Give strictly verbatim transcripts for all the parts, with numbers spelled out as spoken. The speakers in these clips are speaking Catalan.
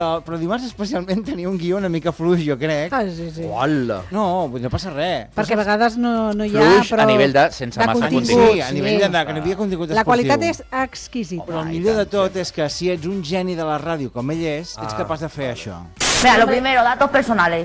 Però dimarts especialment tenia un guió una mica fluix, jo crec. Ah, sí, sí. Hola. No, no passa res. Perquè a vegades no, no hi ha... Fluix però a nivell de sense de massa contingut. contingut. Sí, a nivell de, de que no hi havia contingut esportiu. La qualitat és exquisita. Però el millor de tot és que si ets un geni de la ràdio com ell és, ets capaç de fer això. Mira, lo primero, datos personales.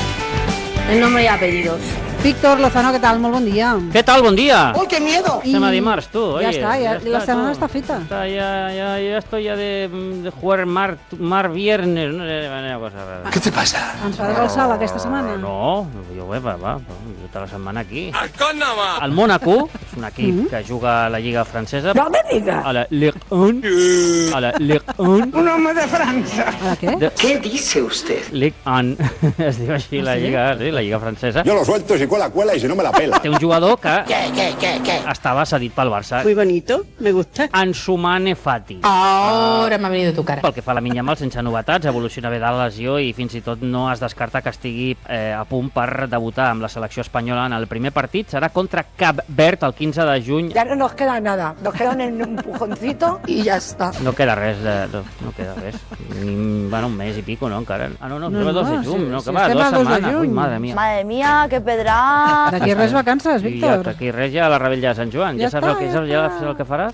El nombre y apellidos. Víctor Lozano, ¿qué tal? Muy buen día. ¿Qué tal? Buen día. ¡Uy, qué miedo! Y- Se me dimarts, tú. Oye, Ya está, ya, la semana tú. está feta. Está, ya, ya, ya estoy ya de, de jugar mar, mar viernes. No sé, una cosa rara. ¿Qué te pasa? Ens faràs el salt aquesta setmana? No, jo bé, va, va, tota la setmana aquí. El Mónaco és un equip Mm. que juga a la Lliga Francesa. No me digas. A la Ligue un. A la Ligue un. Un hombre de Francia. Ara què? De- ¿Qué dice usted? Ligue un. Es diu així la sí? Lliga, sí, la Lliga Francesa. Yo lo suelto, si cuela, cuela y si no me la pela. Té un jugador que ¿Qué, qué, qué, qué? estava cedit pel Barça. Muy bonito, me gusta. Ansumane Fati. Ahora me ha venido tu cara. Pel que fa a la Minyamal, sense novetats, evoluciona bé de la lesió i fins i tot no es descarta que estigui eh, a punt per debutar amb la selecció espanyola en el primer partit. Serà contra Cap Verd el quinze de juny. Ya no nos queda nada, nos queda un empujoncito y ya está. No queda res, de, no, no queda res. Ni, bueno, un mes i pico, no, encara. Ah, no, no, No, no, dos no, de juny, si- no, si que va, estem dues a dos de setmanes. Ui, juny. madre mia. Madre mía, qué pedra. D'aquí res vacances, I ja, Víctor. d'aquí res ja a la rebella de Sant Joan. Ja, Ja saps, està, el que, ja saps, ja està. saps el que faràs?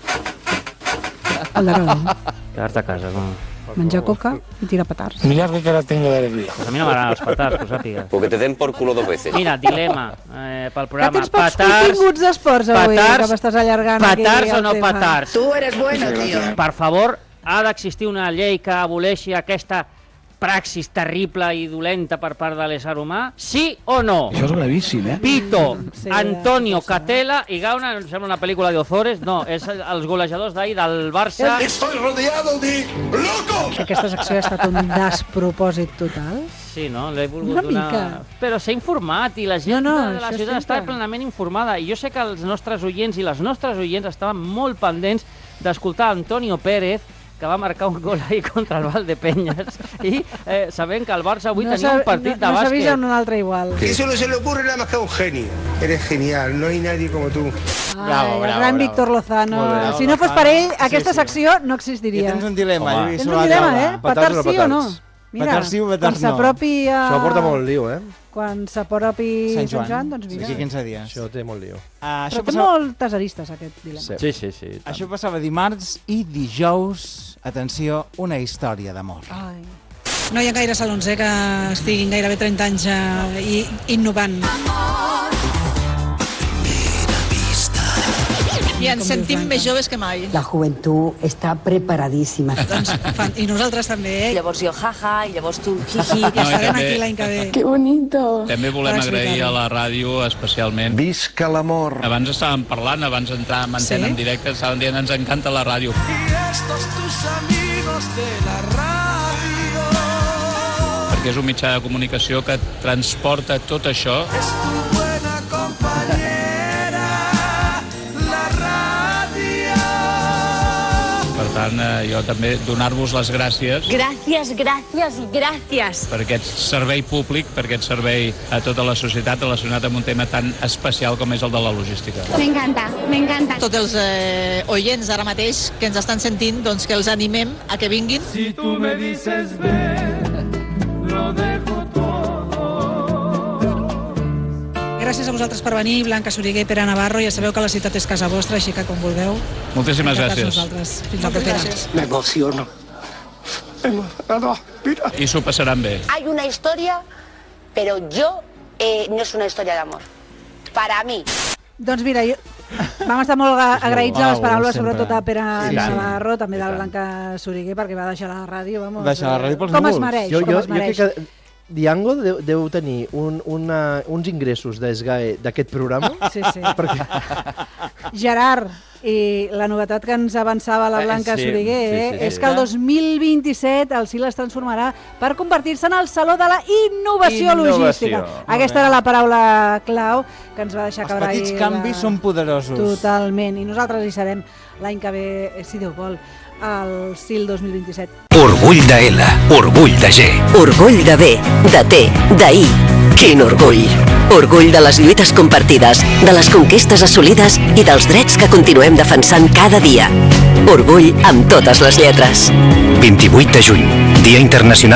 El darrere. Quedar-te a casa. Com... Menjar coca i tirar petards. Mira que cara tengo de alegría. Pues a mi no m'agraden els petards, que ho sàpigues. Porque te den por culo dos veces. Mira, dilema eh, pel Que programa. tens pocs Petards, continguts d'esports avui, petards, que m'estàs allargant aquí petards o el no tema. petards? Tú eres bueno, tío. Per favor, ha d'existir una llei que aboleixi aquesta praxis terrible i dolenta per part de l'ésser humà? Sí o no? Eso es gravísimo, ¿eh? Pito, Sí, Antonio, ja sé. Catela i Gauna, em sembla una pel·lícula d'Ozores, no, és els golejadors d'ahir del Barça. Estoy rodeado de locos. Que aquesta secció ha estat un despropòsit total. Sí, no? L'he volgut Una donar... mica. Però s'ha informat i la gent No, no, de la això ciutat està sempre. plenament informada. I jo sé que els nostres oients i les nostres oients estaven molt pendents d'escoltar Antonio Pérez, que va marcar un gol ahir contra el Valdepeñas i eh, sabent que el Barça avui tenia un partit de no, no bàsquet. s'avisa un altre igual. Eso no se le ocurre nada más que a un genio. Eres genial, no hay nadie como tú. Ai, Bravo, el bravo, gran bravo. Víctor Lozano. Molt bé, Si no fos Lozano. per ell, Sí, aquesta sí. secció no I existiria. tens un dilema, Home. Lluís. Tens sobre un la dilema, taula. eh? Petards Petards o no sí o no? petards? Mira, Petards sí o quan petards no? s'apropi a... Això porta molt lío, eh? Quan s'apropi Sant Sant Joan, Joan, doncs mira. d'aquí quinze dies. Això té molt lío. Ah, això, Però té passava, moltes aristes, aquest dilema. Sí. Sí, sí, sí. tant. això passava dimarts i dijous, atenció, una història d'amor. Ai. No hi ha gaire salons eh, que estiguin gairebé trenta anys eh, i innovant. I ens sentim més joves que mai. La juventud está preparadísima. Doncs, fan, I nosaltres també, eh? Llavors jo jaja i llavors tu jiji. I estarem aquí l'any que ve. Qué bonito. També volem Per agrair explicar-ho. a la ràdio especialment. Visca l'amor. Abans estàvem parlant, abans d'entrar en antena Sí? en directe, estàvem dient ens encanta la ràdio. Perquè és un mitjà de comunicació que transporta tot això. Per tant, eh, jo també donar-vos les gràcies Gràcies, gràcies i gràcies. per aquest servei públic, per aquest servei a tota la societat relacionat amb un tema tan especial com és el de la logística. Me encanta, me encanta. Tots els eh, oients ara mateix que ens estan sentint, doncs que els animem a que vinguin. Gràcies a vosaltres per venir, Blanca Soriguer i Pere Navarro. Ja sabeu que la ciutat és casa vostra, així que com vulgueu. Moltíssimes encantats gràcies. Nosaltres. Fins la propera. Me emociono. Emocionado. Mira. I s'ho passaran bé. Hay una historia, pero yo eh, no es una historia de amor. Para mí. Doncs mira, jo... vam estar molt aga- agraïts a les Au, paraules, sempre. sobretot a Pere Sí, sí. Navarro, també I de la tant. Blanca Soriguer, perquè va deixar la ràdio, vamos, Deixar la ràdio pels com es núvols. mereix, Jo, com jo, es jo crec mereix. que Diango deu, deu tenir un, una, uns ingressos d'Esgae d'aquest programa. Sí, sí. Perquè Gerard, i la novetat que ens avançava la Eh, Blanca sí, Soriguer sí, eh, sí, sí. és que el dos mil vint-i-set el SIL es transformarà per convertir-se en el Saló de la Innovació, Innovació. Logística. Molt Aquesta bé. era la paraula clau que ens va deixar Els caure petits ahir canvis la- són poderosos. Totalment, i nosaltres hi serem l'any que ve, eh, si Déu vol, al SIL dos mil vint-i-set. Orgull de L, orgull de G. Orgull de B, de T, d'I. Quin orgull! Orgull de les lluites compartides, de les conquestes assolides i dels drets que continuem defensant cada dia. Orgull amb totes les lletres. vint-i-vuit de juny, Dia Internacional